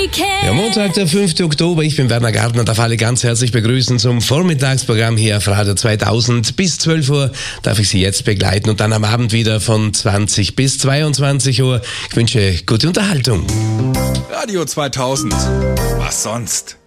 Ja, Montag, der 5. Oktober. Ich bin Werner Gardner, darf alle ganz herzlich begrüßen zum Vormittagsprogramm hier auf Radio 2000. Bis 12 Uhr darf ich Sie jetzt begleiten und dann am Abend wieder von 20 bis 22 Uhr. Ich wünsche gute Unterhaltung. Radio 2000. Was sonst?